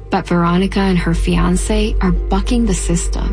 But Veronica and her fiancé are bucking the system.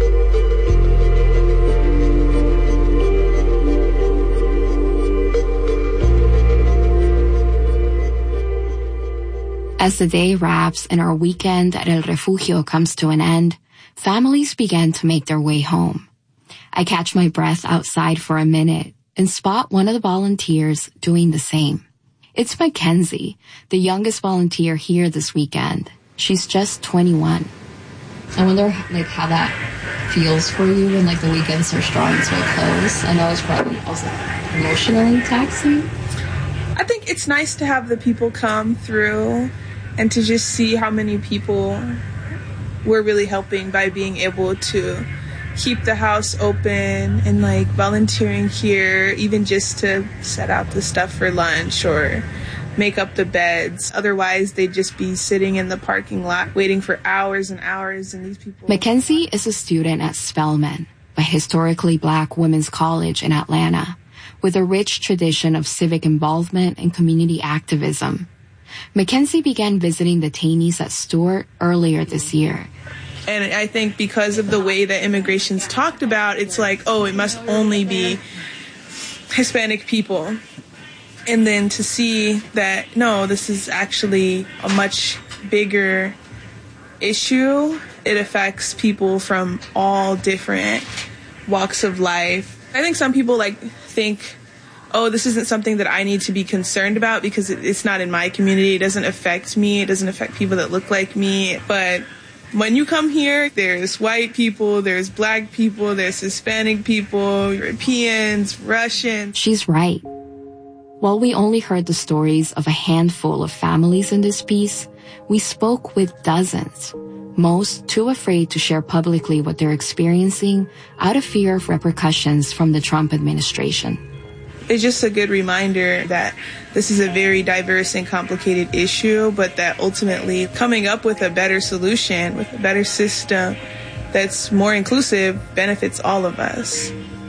As the day wraps and our weekend at El Refugio comes to an end, families begin to make their way home. I catch my breath outside for a minute and spot one of the volunteers doing the same. It's Mackenzie, the youngest volunteer here this weekend. She's just 21. I wonder how that feels for you when the weekends are drawing so close. I know it's probably also emotionally taxing. I think it's nice to have the people come through and to just see how many people we're really helping by being able to keep the house open and volunteering here, even just to set out the stuff for lunch or make up the beds. Otherwise, they'd just be sitting in the parking lot waiting for hours and hours. And these people... Mackenzie is a student at Spelman, a historically Black women's college in Atlanta, with a rich tradition of civic involvement and community activism. Mackenzie began visiting the Taneys at Stewart earlier this year. And I think because of the way that immigration's talked about, it's it must only be Hispanic people. And then to see that, no, this is actually a much bigger issue. It affects people from all different walks of life. I think some people think, oh, this isn't something that I need to be concerned about because it's not in my community. It doesn't affect me. It doesn't affect people that look like me. But when you come here, there's white people, there's Black people, there's Hispanic people, Europeans, Russians. She's right. While we only heard the stories of a handful of families in this piece, we spoke with dozens, most too afraid to share publicly what they're experiencing out of fear of repercussions from the Trump administration. It's just a good reminder that this is a very diverse and complicated issue, but that ultimately coming up with a better solution, with a better system that's more inclusive, benefits all of us.